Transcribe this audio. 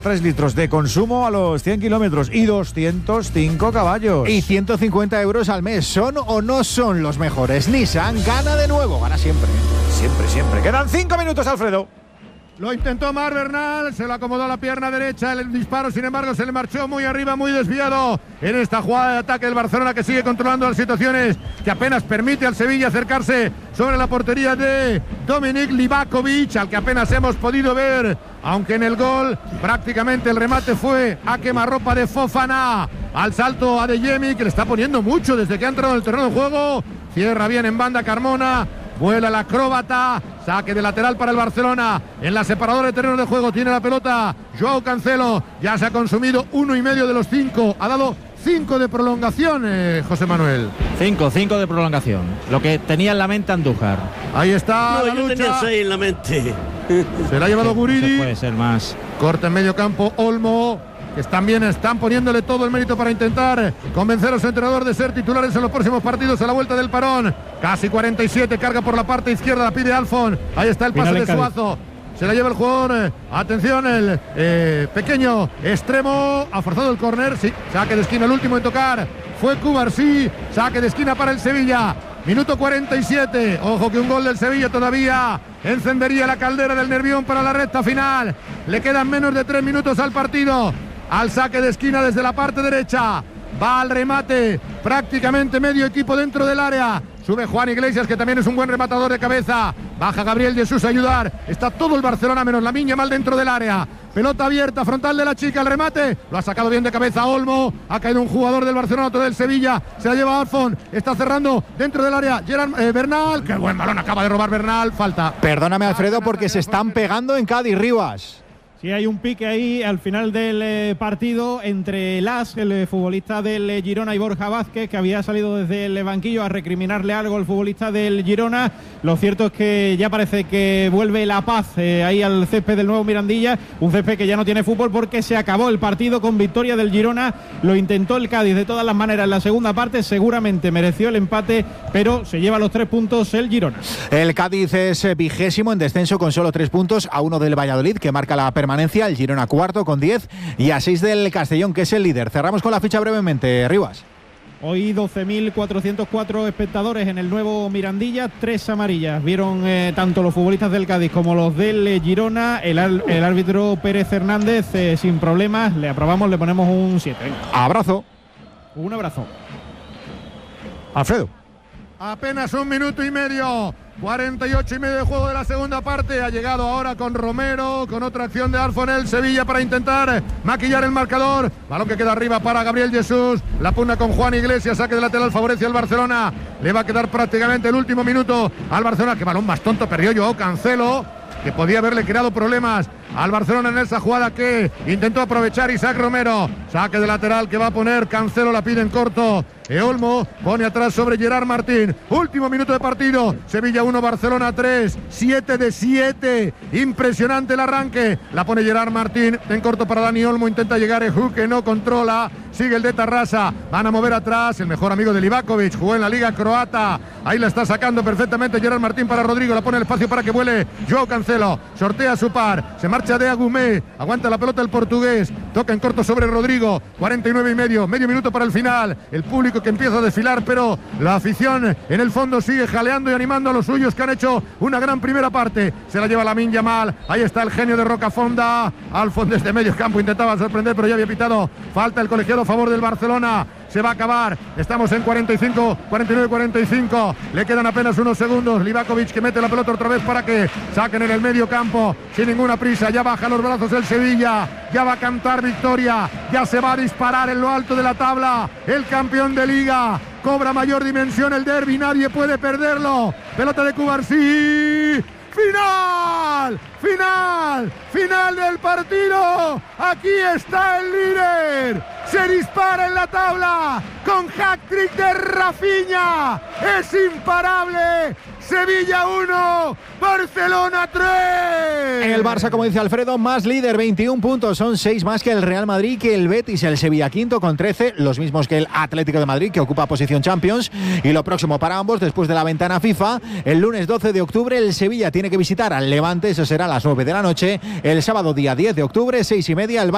3 litros de consumo a los 100 kilómetros y 205 caballos. Y 150 euros al mes. ¿Son o no son los mejores? Nissan gana de nuevo, gana siempre. Siempre, siempre. Quedan 5 minutos, Alfredo. Lo intentó Marc Bernal, se lo acomodó a la pierna derecha, el disparo sin embargo se le marchó muy arriba, muy desviado en esta jugada de ataque del Barcelona, que sigue controlando las situaciones, que apenas permite al Sevilla acercarse sobre la portería de Dominik Livakovic, al que apenas hemos podido ver, aunque en el gol prácticamente el remate fue a quemarropa de Fofana, al salto a Adeyemi, que le está poniendo mucho desde que ha entrado en el terreno de juego, cierra bien en banda Carmona. Vuela el acróbata, saque de lateral para el Barcelona, en la separadora de terreno de juego tiene la pelota Joao Cancelo, ya se ha consumido 1,5 de los 5, ha dado 5 de prolongación, José Manuel. 5 de prolongación, lo que tenía en la mente Andújar. Ahí está no, la yo lucha. tenía 6 en la mente. Se la ha llevado Guridi. Puede ser más. Corta en medio campo Olmo, que también están poniéndole todo el mérito para intentar convencer a su entrenador de ser titulares en los próximos partidos a la vuelta del parón. Casi 47, carga por la parte izquierda, la pide Alfon. Ahí está el pase de Suazo. Se la lleva el jugador, atención, el pequeño extremo, ha forzado el córner, sí, saque de esquina, el último en tocar fue Cubarsí, saque de esquina para el Sevilla. Minuto 47, ojo que un gol del Sevilla todavía encendería la caldera del Nervión para la recta final. Le quedan menos de 3 minutos al partido. Al saque de esquina desde la parte derecha, va al remate, prácticamente medio equipo dentro del área, sube Juan Iglesias, que también es un buen rematador de cabeza, baja Gabriel Jesús a ayudar, está todo el Barcelona menos Lamine Yamal dentro del área, pelota abierta, frontal de la chica, el remate, lo ha sacado bien de cabeza Olmo, ha caído un jugador del Barcelona, otro del Sevilla, se la lleva Alfon, está cerrando dentro del área, Bernal, qué buen balón acaba de robar Bernal, falta. Perdóname, Alfredo, porque se están pegando en Cádiz, Rivas. Sí, hay un pique ahí al final del partido entre el futbolista del Girona, y Borja Vázquez, que había salido desde el banquillo a recriminarle algo al futbolista del Girona. Lo cierto es que ya parece que vuelve la paz ahí al césped del nuevo Mirandilla, un césped que ya no tiene fútbol porque se acabó el partido con victoria del Girona. Lo intentó el Cádiz de todas las maneras en la segunda parte, seguramente mereció el empate, pero se lleva los 3 puntos el Girona. El Cádiz es 20º en descenso con solo 3 puntos, a 1 del Valladolid, que marca la permanencia, el Girona cuarto con 10 y a 6 del Castellón, que es el líder. Cerramos con la ficha brevemente, Rivas. Hoy 12.404 espectadores en el nuevo Mirandilla, 3 amarillas. Vieron tanto los futbolistas del Cádiz como los del Girona. El árbitro Pérez Hernández sin problemas, le aprobamos, le ponemos un 7. Abrazo. Un abrazo. Alfredo. Apenas 1 minuto y medio, 48 y medio de juego de la segunda parte. Ha llegado ahora con Romero, con otra acción de Alfonel Sevilla para intentar maquillar el marcador. Balón que queda arriba para Gabriel Jesús, la pugna con Juan Iglesias, saque de lateral, favorece al Barcelona. Le va a quedar prácticamente el último minuto al Barcelona. Qué balón más tonto perdió Joao Cancelo, que podía haberle creado problemas al Barcelona en esa jugada que intentó aprovechar Isaac Romero. Saque de lateral que va a poner Cancelo, la pide en corto Olmo, pone atrás sobre Gerard Martín. Último minuto de partido, Sevilla 1, Barcelona 3, 7 de 7. Impresionante el arranque, la pone Gerard Martín en corto para Dani Olmo, intenta llegar Eju, que no controla, sigue el de Tarrasa, van a mover atrás, el mejor amigo de Livakovic, jugó en la liga croata, ahí la está sacando perfectamente Gerard Martín para Rodrigo, la pone el espacio para que vuele Joao Cancelo, sortea su par, se marcha de Agumé, aguanta la pelota el portugués, toca en corto sobre Rodrigo, 49 y medio minuto para el final, el público que empieza a desfilar, pero la afición en el fondo sigue jaleando y animando a los suyos, que han hecho una gran primera parte. Se la lleva Lamine Yamal, ahí está el genio de Rocafonda, Alfon desde medio campo intentaba sorprender, pero ya había pitado falta el colegiado a favor del Barcelona. Se va a acabar, estamos en 49-45, le quedan apenas unos segundos. Livakovic, que mete la pelota otra vez para que saquen en el medio campo sin ninguna prisa, ya baja los brazos el Sevilla, ya va a cantar victoria, ya se va a disparar en lo alto de la tabla el campeón de liga, cobra mayor dimensión el derbi, nadie puede perderlo. Pelota de Cubarsí, final del partido, aquí está el líder, se dispara en la tabla con hat-trick de Rafinha, es imparable. Sevilla 1, Barcelona 3. El Barça, como dice Alfredo, más líder, 21 puntos, son 6 más que el Real Madrid, que el Betis, el Sevilla quinto con 13, los mismos que el Atlético de Madrid, que ocupa posición Champions. Y lo próximo para ambos, después de la ventana FIFA, el lunes 12 de octubre el Sevilla tiene que visitar al Levante, eso será a las 9 de la noche. El sábado día 10 de octubre, 6:30, el Barça